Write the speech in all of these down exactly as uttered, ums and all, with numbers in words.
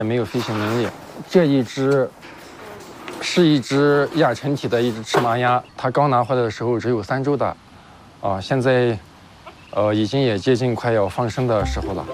没有飞行能力。这一只是一只亚成体的一只赤麻鸭，它刚拿回来的时候只有三周大，啊，现在呃已经也接近快要放生的时候了。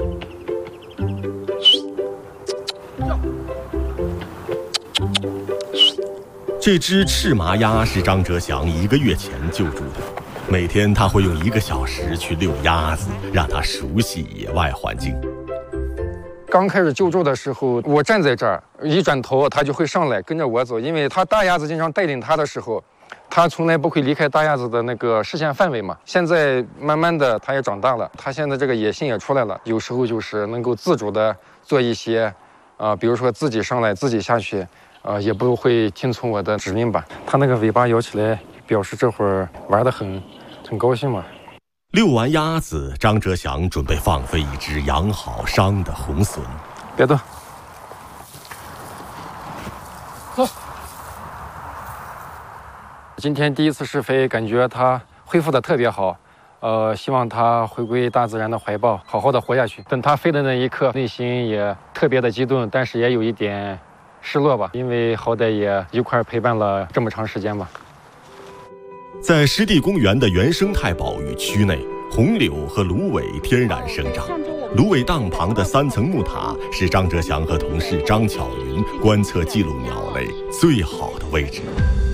这只赤麻鸭是张哲祥一个月前救助的，每天他会用一个小时去遛鸭子，让它熟悉野外环境。 刚开始救助的时候，我站在这儿，一转头它就会上来跟着我走，因为它大鸭子经常带领它的时候，它从来不会离开大鸭子的那个视线范围嘛。现在慢慢的它也长大了，它现在这个野性也出来了，有时候就是能够自主的做一些，啊、呃，比如说自己上来自己下去。呃，也不会听从我的指令吧。它那个尾巴摇起来，表示这会儿玩得很，很高兴嘛。 遛完鸭子，张哲祥准备放飞一只养好伤的红隼。 别动。走。今天第一次试飞，感觉它恢复的特别好。呃，希望它回归大自然的怀抱，好好的活下去。等它飞的那一刻，内心也特别的激动，但是也有一点失落吧，因为好歹也一块陪伴了这么长时间吧。 在湿地公园的原生态保育区内，红柳和芦苇天然生长。芦苇荡旁的三层木塔是张哲祥和同事张巧云观测记录鸟类最好的位置。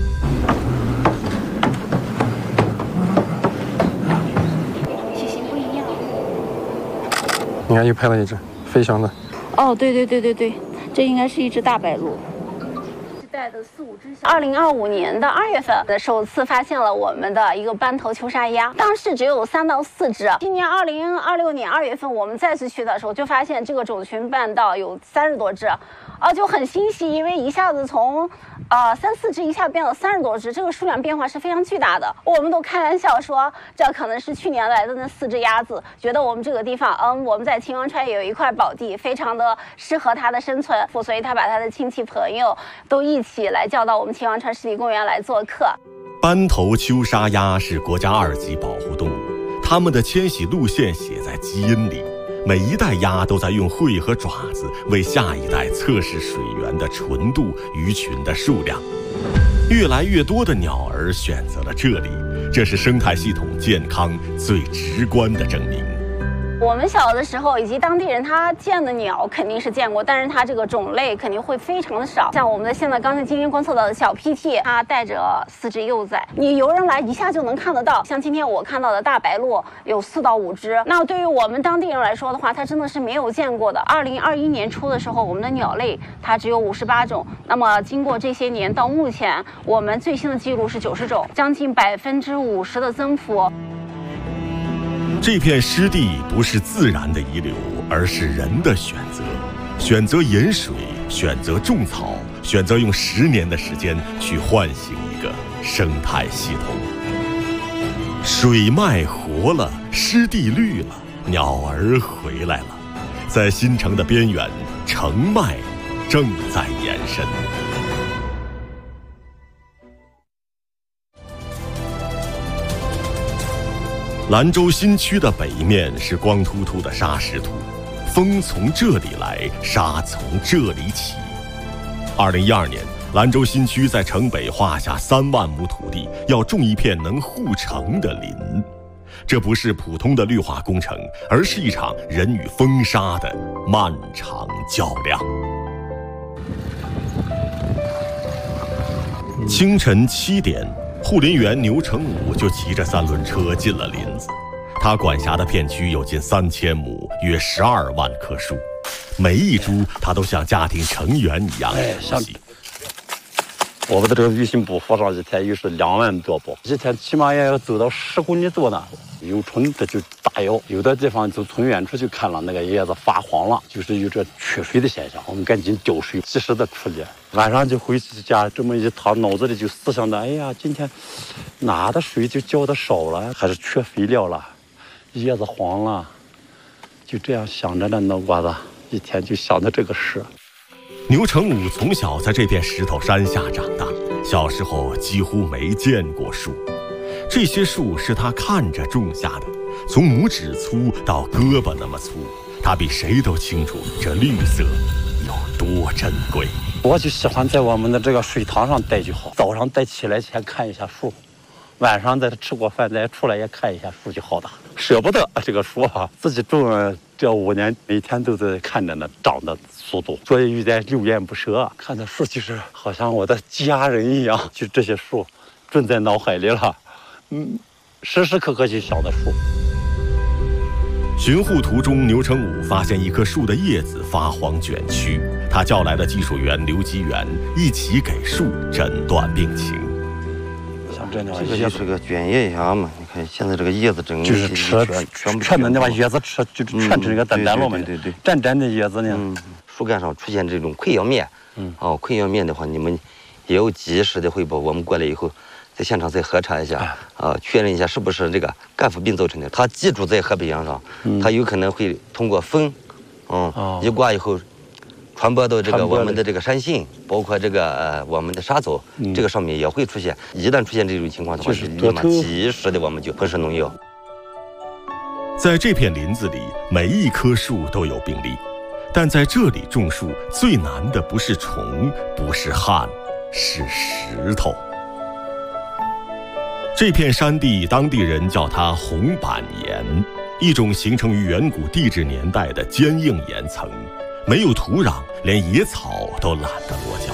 体型不一样。 你看，又拍了一只飞翔的。 哦，对对对对对。这应该是一只大白鹭，带的四五只小。二零二五年的二月份，首次发现了我们的一个斑头秋沙鸭，当时只有三到四只。今年二零二六年二月份，我们再次去的时候，就发现这个种群半到有三十多只，啊，就很欣喜，因为一下子从呃三四只一下变到三十多只，这个数量变化是非常巨大的。我们都开玩笑说，这可能是去年来的那四只鸭子，觉得我们这个地方，嗯，我们在秦王川也有一块宝地，非常的适合它的生存，所以他把他的亲戚朋友都一起来叫到我们秦王川湿地公园来做客。 斑头秋沙鸭是国家二级保护动物，它们的迁徙路线写在基因里。每一代鸭都在用喙和爪子为下一代测试水源的纯度、鱼群的数量。越来越多的鸟儿选择了这里，这是生态系统健康最直观的证明。 我们小的时候以及当地人他见的鸟肯定是见过，但是它这个种类肯定会非常的少。像我们的现在刚才今天观测到的小 P T， 它带着四只幼崽，你游人来一下就能看得到。像今天我看到的大白鹭有四到五只，那对于我们当地人来说的话，它真的是没有见过的。二零二一年初的时候，我们的鸟类它只有五十八种，那么经过这些年到目前，我们最新的记录是九十种，将近百分之五十的增幅。 这片湿地不是自然的遗留，而是人的选择。选择饮水，选择种草，选择用十年的时间去唤醒一个生态系统。水脉活了，湿地绿了，鸟儿回来了。在新城的边缘，城脉正在延伸。兰州新区的北面是光秃秃的沙石土，风从这里来，沙从这里起。二零一二年，兰州新区在城北划下三万亩土地，要种一片能护城的林。这不是普通的绿化工程，而是一场人与风沙的漫长较量。清晨七点，护林员牛成武就骑着三轮车进了林子。他管辖的片区有近三千亩，约十二万棵树，每一株他都像家庭成员一样熟悉。 我们的这个鱼腥部放上一天又是两万多包，一天起码也要走到十公里多呢。有春这就大摇，有的地方就从远处就看了那个叶子发黄了，就是有这缺水的现象，我们赶紧浇水，及时的处理。晚上就回去家这么一躺，脑子里就思想着，哎呀，今天哪的水就浇的少了，还是缺肥料了，叶子黄了，就这样想着呢，脑瓜子一天就想着这个事。 牛成武从小在这片石头山下长大，小时候几乎没见过树。这些树是他看着种下的，从拇指粗到胳膊那么粗，他比谁都清楚这绿色多珍贵。 我就喜欢在我们的这个水塘上待就好，早上再起来前看一下树，晚上再吃过饭再出来也看一下树就好了。舍不得这个树啊，自己种了这五年，每天都在看着呢长的速度，所以有点流恋不舍。看的树就是好像我的家人一样，就这些树种在脑海里了，嗯，时时刻刻就想着树。 巡护途中，牛成武发现一棵树的叶子发黄卷曲，他叫来了技术员刘吉元，一起给树诊断病情。 像这样， 这个就是个卷叶芽嘛，你看现在这个叶子整就是吃全部全的，你把叶子吃，就是全成个蛋蛋了嘛， 对对对， 粘粘的叶子呢。 嗯，树干上出现这种溃疡面，嗯，哦，溃疡面的话，你们也要及时的汇报，我们过来以后。在现场再核查一下，啊、呃，确认一下是不是这个干腐病造成的。它寄住在河北洋上，嗯、它有可能会通过风，嗯，哦、一刮以后，传播到这个我们的这个山杏，包括这个呃我们的沙枣，嗯、这个上面也会出现。一旦出现这种情况的话，就是立马及时的我们就喷射农药。 在这片林子里，每一棵树都有病例，但在这里种树最难的不是虫，不是旱，是石头。这片山地，当地人叫它红板岩，一种形成于远古地质年代的坚硬岩层，没有土壤，连野草都懒得落脚。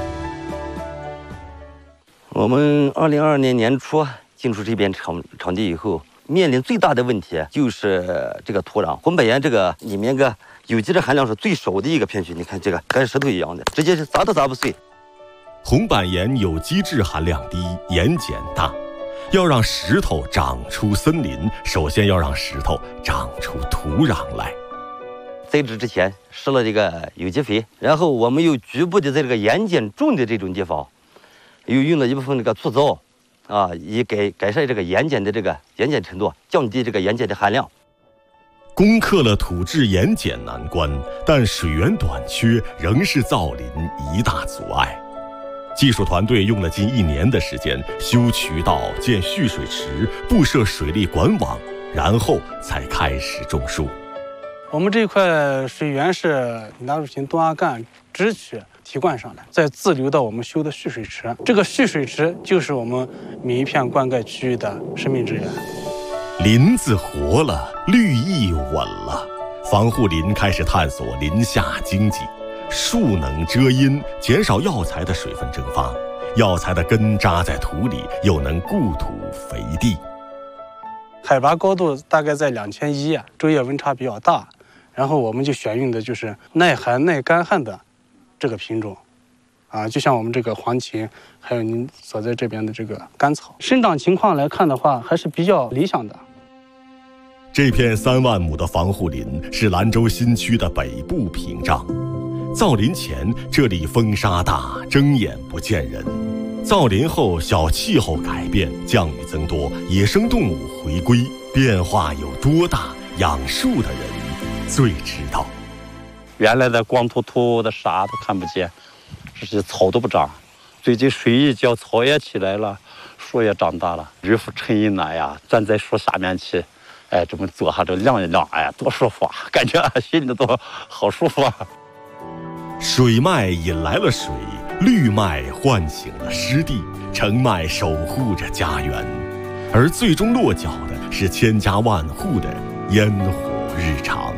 我们二零二二年年初进出这边场场地以后，面临最大的问题就是这个土壤。红板岩这个里面个有机质含量是最少的一个片区，你看这个跟石头一样的，直接是砸都砸不碎。 红板岩有机质含量低，盐碱大。要让石头长出森林，首先要让石头长出土壤来。 栽植之前施了这个有机肥，然后我们又局部的在这个盐碱重的这种地方，又用了一部分这个醋皂，啊，以改改善这个盐碱的这个盐碱程度，降低这个盐碱的含量。 攻克了土质盐碱难关，但水源短缺仍是造林一大阻碍。技术团队用了近一年的时间修渠道、建蓄水池、布设水利管网，然后才开始种树。 我们这块水源是拿入型东阿干支渠提灌上来，再自流到我们修的蓄水池。这个蓄水池就是我们每一片灌溉区域的生命之源。 林子活了，绿意稳了，防护林开始探索林下经济。树能遮阴，减少药材的水分蒸发，药材的根扎在土里，又能固土肥地。 海拔高度大概在两千一，昼夜温差比较大，然后我们就选用的就是耐寒耐干旱的这个品种，啊，就像我们这个黄芩，还有您所在这边的这个甘草，生长情况来看的话，还是比较理想的。 这片三万亩的防护林是兰州新区的北部屏障。造林前，这里风沙大，睁眼不见人；造林后，小气候改变，降雨增多，野生动物回归，变化有多大？养树的人最知道。 原来的光秃秃的啥都看不见，这些草都不长。最近水一浇，草也起来了，树也长大了。日复沉阴了呀，站在树下面去，哎，这么坐下这晾一晾，哎呀，多舒服啊！感觉心里都好舒服啊。 水脉引来了水，绿脉唤醒了湿地，橙脉守护着家园，而最终落脚的是千家万户的烟火日常。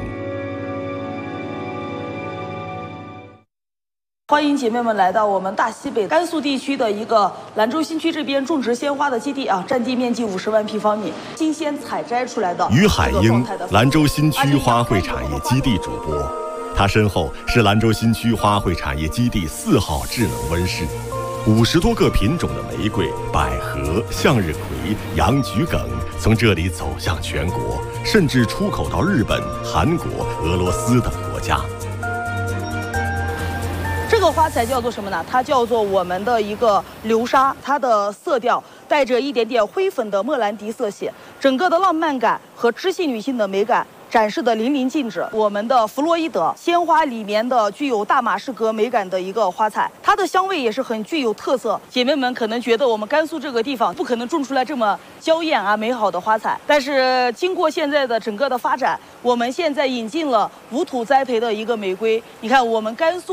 欢迎姐妹们来到我们大西北甘肃地区的一个兰州新区这边种植鲜花的基地啊，占地面积五十万平方米，新鲜采摘出来的。 于海英，兰州新区花卉产业基地主播。他身后是兰州新区花卉产业基地四号智能温室，五十多个品种的玫瑰、百合、向日葵、洋桔梗从这里走向全国，甚至出口到日本、韩国、俄罗斯等国家。 这个花材叫做什么呢？它叫做我们的一个流沙，它的色调带着一点点灰粉的莫兰迪色系，整个的浪漫感和知性女性的美感展示的淋漓尽致。我们的弗洛伊德鲜花里面的具有大马士革美感的一个花材，它的香味也是很具有特色。姐妹们可能觉得我们甘肃这个地方不可能种出来这么娇艳啊美好的花材，但是经过现在的整个的发展，我们现在引进了无土栽培的一个玫瑰。你看我们甘肃